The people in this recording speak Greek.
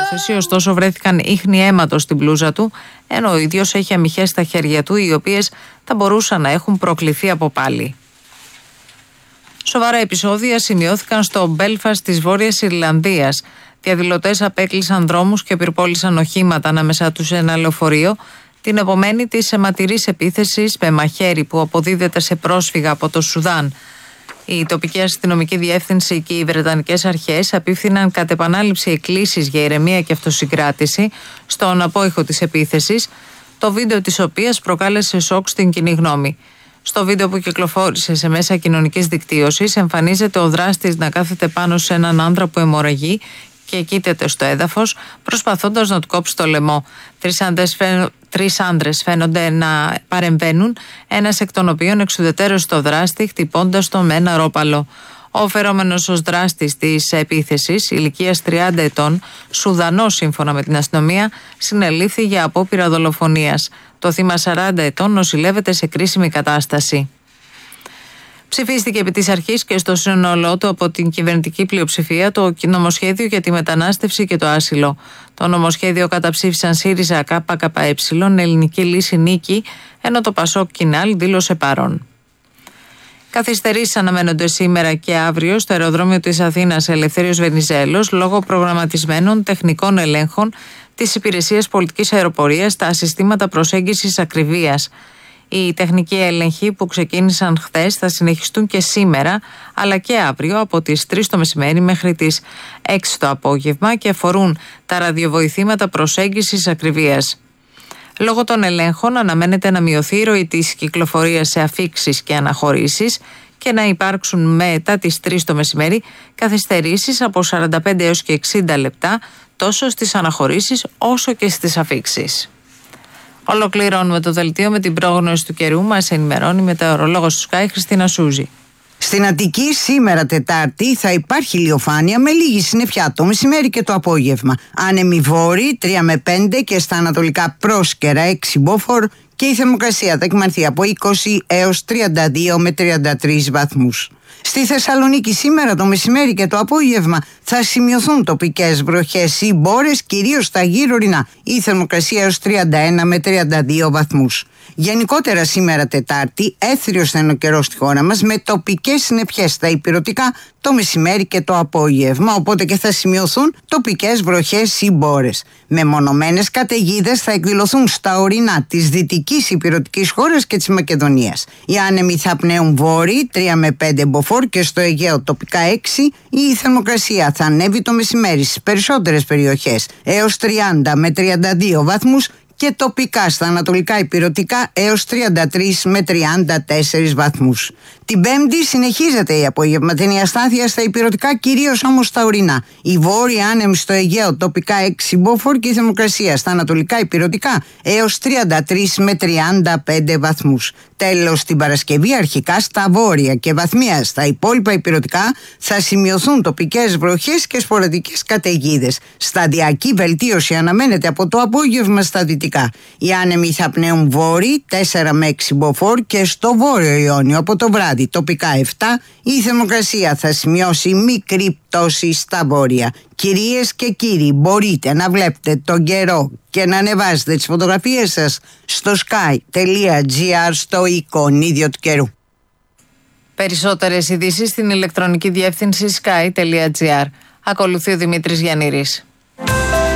υπόθεση, ωστόσο βρέθηκαν ίχνη αίματος στην μπλούζα του, ενώ ο ίδιος έχει αμυχές στα χέρια του, οι οποίες θα μπορούσαν να έχουν προκληθεί από πάλι. Σοβαρά επεισόδια σημειώθηκαν στο Μπέλφαστ της Βόρειας Ιρλανδίας. Διαδηλωτές απέκλεισαν δρόμους και πυρπόλησαν οχήματα ανάμεσά τους σε ένα λεωφορείο την επομένη της αιματηρής επίθεσης με μαχαίρι που αποδίδεται σε πρόσφυγα από το Σουδάν. Η τοπική αστυνομική διεύθυνση και οι βρετανικές αρχές απίφθηναν κατ' επανάληψη εκκλήσεις για ηρεμία και αυτοσυγκράτηση στον απόϊχο της επίθεσης, το βίντεο της οποίας προκάλεσε σοκ στην κοινή γνώμη. Στο βίντεο που κυκλοφόρησε σε μέσα κοινωνικής δικτύωσης εμφανίζεται ο δράστης να κάθεται πάνω σε έναν άνδρα που αιμορραγεί και κοίταται στο έδαφος προσπαθώντας να του κόψει το λαιμό. Τρεις άντρες φαίνονται να παρεμβαίνουν, ένας εκ των οποίων εξουδετερώσε το δράστη χτυπώντας τον με ένα ρόπαλο. Ο φερόμενος ως δράστης της επίθεσης, ηλικίας 30 ετών, Σουδανός σύμφωνα με την αστυνομία, συνελήφθη για απόπειρα δολοφονίας. Το θύμα 40 ετών νοσηλεύεται σε κρίσιμη κατάσταση. Ψηφίστηκε επί της αρχής και στο σύνολό του από την κυβερνητική πλειοψηφία το νομοσχέδιο για τη μετανάστευση και το άσυλο. Το νομοσχέδιο καταψήφισαν ΣΥΡΙΖΑ, ΚΚΕ, Ελληνική Λύση Νίκη, ενώ το ΠΑΣΟΚ Κινάλ δήλωσε παρόν. Καθυστερήσεις αναμένονται σήμερα και αύριο στο αεροδρόμιο της Αθήνας Ελευθέριος Βενιζέλος λόγω προγραμματισμένων τεχνικών ελέγχων της Υπηρεσίας Πολιτικής Αεροπορίας στα συστήματα προσέγγισης ακριβίας. Οι τεχνικοί έλεγχοι που ξεκίνησαν χθες θα συνεχιστούν και σήμερα αλλά και αύριο από τις 3 το μεσημέρι μέχρι τις 6 το απόγευμα και αφορούν τα ραδιοβοηθήματα προσέγγισης ακριβίας. Λόγω των ελέγχων αναμένεται να μειωθεί η ροή της κυκλοφορίας σε αφίξεις και αναχωρήσεις και να υπάρξουν μετά τις 3 το μεσημέρι καθυστερήσεις από 45 έως και 60 λεπτά τόσο στις αναχωρήσεις όσο και στις αφίξεις. Ολοκληρώνουμε το δελτίο με την πρόγνωση του καιρού. Μας ενημερώνει η μετεωρολόγος του Sky Χριστίνα Σούζη. Στην Αττική σήμερα Τετάρτη θα υπάρχει ηλιοφάνεια με λίγη συννεφιά το μεσημέρι και το απόγευμα. Άνεμοι βόρειοι 3 με 5 και στα ανατολικά πρόσκαιρα 6 μποφόρ και η θερμοκρασία θα εκμανθεί από 20 έως 32 με 33 βαθμούς. Στη Θεσσαλονίκη σήμερα το μεσημέρι και το απόγευμα θα σημειωθούν τοπικές βροχές ή μπόρες, κυρίως στα γύρω ορεινά. Η θερμοκρασία έως 31 με 32 βαθμούς. Γενικότερα σήμερα Τετάρτη έθριος θα είναι ο καιρός στη χώρα μας με τοπικές συννεφιές στα ηπειρωτικά το μεσημέρι και το απόγευμα, οπότε και θα σημειωθούν τοπικές βροχές ή μπόρες. Μεμονωμένες καταιγίδες θα εκδηλωθούν στα ορεινά της δυτικής ηπειρωτικής χώρας και της Μακεδονίας. Οι άνεμοι θα πνέουν βόρειοι 3 με 5 μποφόρ και στο Αιγαίο τοπικά 6. Η θερμοκρασία θα ανέβει το μεσημέρι στις περισσότερες περιοχές έως 30 με 32 βαθμούς και τοπικά στα ανατολικά ηπειρωτικά έως 33 με 34 βαθμούς. Την Πέμπτη συνεχίζεται η απογευματινή αστάθεια στα ηπειρωτικά, κυρίως όμως στα ορεινά. Η βόρεια άνεμη στο Αιγαίο τοπικά 6 μποφόρ και η θερμοκρασία στα ανατολικά ηπειρωτικά έως 33 με 35 βαθμούς. Τέλος, την Παρασκευή αρχικά στα βόρεια και βαθμία στα υπόλοιπα ηπειρωτικά θα σημειωθούν τοπικές βροχές και σποραδικές καταιγίδες. Σταδιακή βελτίωση αναμένεται από το απόγευμα στα δυτικά. Οι άνεμοι θα πνέουν βόρειοι 4 με 6 μποφόρ και στο βόρειο Ιόνιο από το βράδυ τοπικά 7. Η θερμοκρασία θα σημειώσει μικρή πτώση στα βόρεια. Κυρίες και κύριοι, μπορείτε να βλέπετε τον καιρό και να ανεβάζετε τις φωτογραφίες σας στο sky.gr στο εικονίδιο του καιρού. Περισσότερες ειδήσεις στην ηλεκτρονική διεύθυνση sky.gr. Ακολουθεί ο Δημήτρης Γιαννήρης.